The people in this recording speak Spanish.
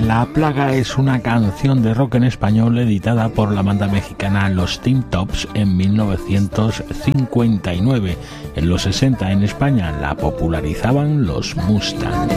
La Plaga es una canción de rock en español editada por la banda mexicana Los Tin Tops en 1959. En los 60 en España la popularizaban los Mustang.